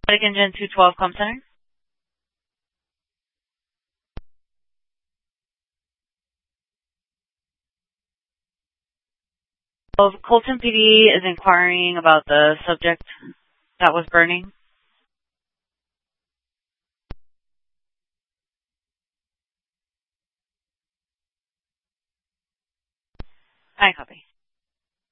Static Engine 212 Com Center. So Colton PD is inquiring about the subject that was burning. I copy.